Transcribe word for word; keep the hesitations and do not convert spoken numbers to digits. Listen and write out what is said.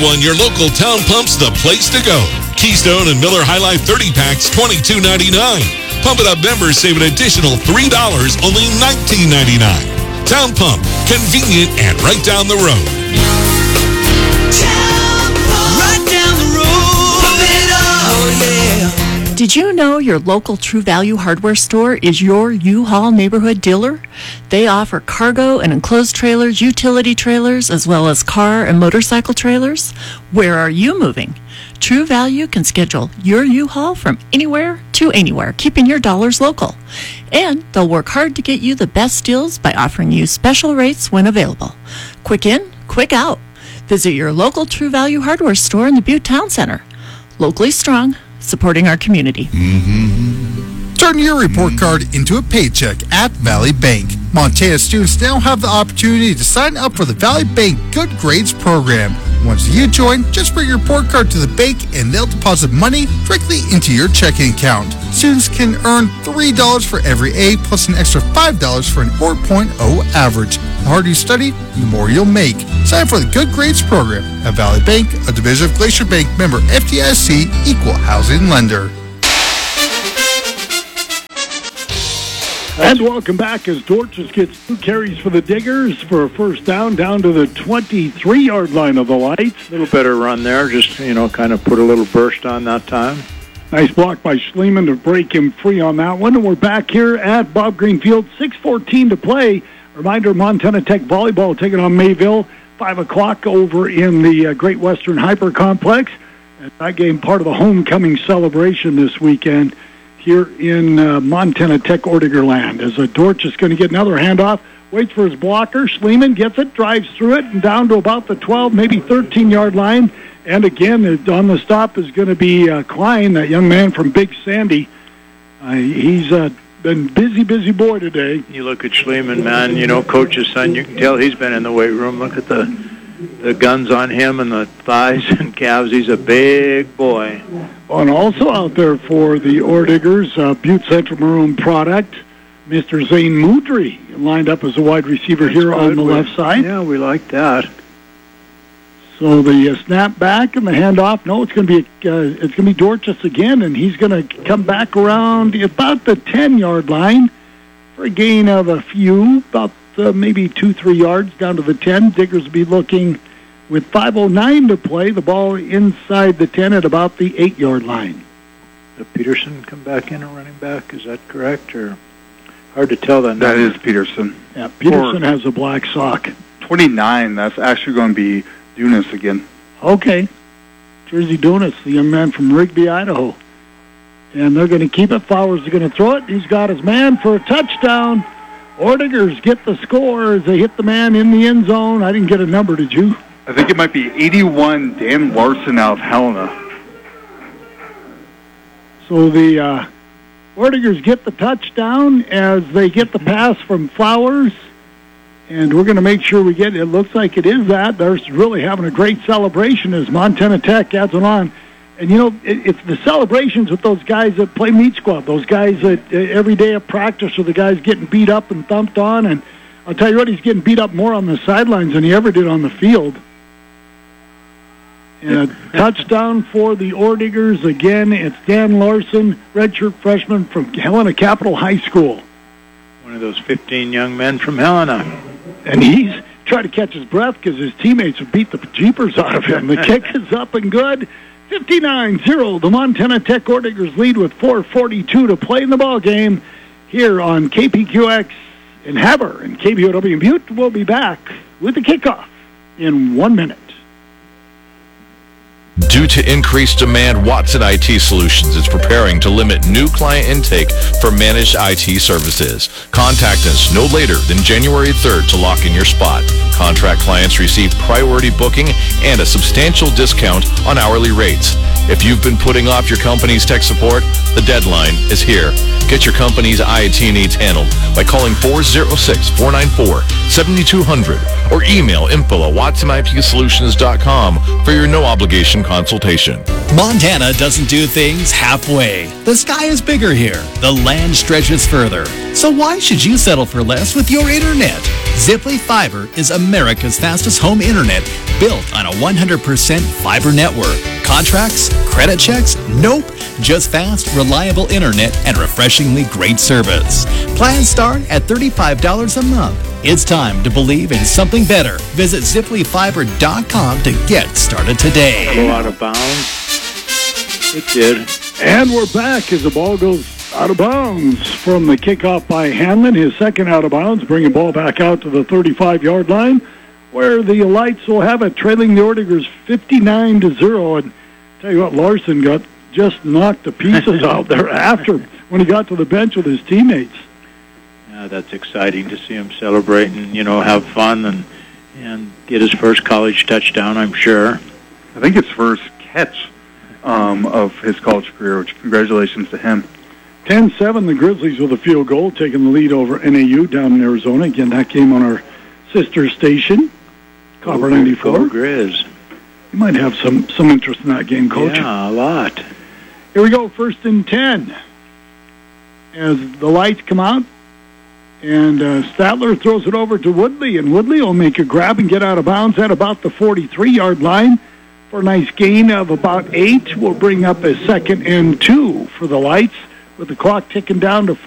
One, your local Town Pump's the place to go. Keystone and Miller High Life thirty packs, twenty-two ninety-nine. Pump It Up members save an additional three dollars, only nineteen ninety-nine. Town Pump, convenient and right down the road. Town Pump, right down the road. Pump it up, oh yeah. Did you know your local True Value hardware store is your U-Haul neighborhood dealer? They offer cargo and enclosed trailers, utility trailers, as well as car and motorcycle trailers. Where are you moving? True Value can schedule your U-Haul from anywhere to anywhere, keeping your dollars local. And they'll work hard to get you the best deals by offering you special rates when available. Quick in, quick out. Visit your local True Value hardware store in the Butte Town Center. Locally strong, supporting our community. Mm-hmm. Turn your report card into a paycheck at Valley Bank. Montana students now have the opportunity to sign up for the Valley Bank Good Grades program. Once you join, just bring your report card to the bank and they'll deposit money directly into your checking account. Students can earn three dollars for every A plus an extra five dollars for an four point oh average. The harder you study, the more you'll make. Sign up for the Good Grades program at Valley Bank, a division of Glacier Bank, member F D I C, equal housing lender. And welcome back as Dortches gets two carries for the Diggers for a first down, down to the twenty-three-yard line of the Lights. A little better run there, just, you know, kind of put a little burst on that time. Nice block by Schliemann to break him free on that one. And we're back here at Bob Green Field, six fourteen to play. Reminder, Montana Tech volleyball taking on Mayville, five o'clock over in the uh, Great Western Hyper Complex. And that game part of the homecoming celebration this weekend here in uh, Montana Tech Ordiger land. As a Dortch is going to get another handoff, waits for his blocker. Schliemann gets it, drives through it, and down to about the twelve, maybe thirteen-yard line. And again, on the stop is going to be uh, Klein, that young man from Big Sandy. Uh, he's uh, been busy, busy boy today. You look at Schliemann, man, you know, coach's son, you can tell he's been in the weight room. Look at the the guns on him and the thighs and calves. He's a big boy. And also out there for the Ordigers, uh, Butte Central Maroon product, Mister Zane Moudry lined up as a wide receiver That's here good. on the we, left side. Yeah, we like that. So the uh, snap back and the handoff. No, it's going to be uh, it's going to be Dortches again, and he's going to come back around about the ten-yard line for a gain of a few, about uh, maybe two, three yards down to the ten. Diggers will be looking with five oh nine to play. The ball inside the ten at about the eight-yard line. Did Peterson come back in a running back? Is that correct, or hard to tell that? That number. is Peterson. Yeah, Peterson has a black sock. twenty-nine. That's actually going to be Dunas again. Okay. Jersey Dunas, the young man from Rigby, Idaho. And they're going to keep it. Flowers is going to throw it. He's got his man for a touchdown. Ordigers get the score as they hit the man in the end zone. I didn't get a number, did you? I think it might be eighty-one, Dan Larson out of Helena. So the uh, Ordigers get the touchdown as they get the pass from Flowers. And we're going to make sure we get it. It looks like it is that. They're really having a great celebration as Montana Tech adds it on. And, you know, it, it's the celebrations with those guys that play Meat Squad, those guys that uh, every day of practice are the guys getting beat up and thumped on. And I'll tell you what, he's getting beat up more on the sidelines than he ever did on the field. And a touchdown for the Ordigers. Again, it's Dan Larson, redshirt freshman from Helena Capital High School. One of those fifteen young men from Helena. And he's trying to catch his breath because his teammates have beat the jeepers out of him. The kick is up and good. fifty-nine zero, the Montana Tech Ordigers lead with four forty-two to play in the ball game here on K P Q X in Havre. And K B O W in Butte will be back with the kickoff in one minute. Due to increased demand, Watson I T Solutions is preparing to limit new client intake for managed I T services. Contact us no later than January third to lock in your spot. Contract clients receive priority booking and a substantial discount on hourly rates. If you've been putting off your company's tech support, the deadline is here. Get your company's I T needs handled by calling four oh six, four nine four, seven two zero zero or email info at watson I T solutions dot com for your no-obligation consultation. Montana doesn't do things halfway. The sky is bigger here. The land stretches further. So why should you settle for less with your internet? Ziply Fiber is a America's fastest home internet built on a one hundred percent fiber network. Contracts? Credit checks? Nope. Just fast, reliable internet and refreshingly great service. Plans start at thirty-five dollars a month. It's time to believe in something better. Visit ziply fiber dot com to get started today. Go out of bounds. It did. And we're back as the ball goes out of bounds from the kickoff by Hanlon. His second out of bounds, bringing ball back out to the thirty-five-yard line, where the Lights will have it, trailing the Ordigers fifty-nine to zero. And tell you what, Larson got just knocked to pieces out there after when he got to the bench with his teammates. Yeah, that's exciting to see him celebrate and, you know, have fun and and get his first college touchdown, I'm sure. I think his first catch um, of his college career, which congratulations to him. ten seven, the Grizzlies with a field goal, taking the lead over N A U down in Arizona. Again, that game on our sister station, Copper ninety-four. Go Grizz. You might have some, some interest in that game, Coach. Yeah, a lot. Here we go, first and ten. As the Lights come out, and uh, Statler throws it over to Woodley, and Woodley will make a grab and get out of bounds at about the forty-three-yard line for a nice gain of about eight. We'll bring up a second and two for the Lights with the clock ticking down to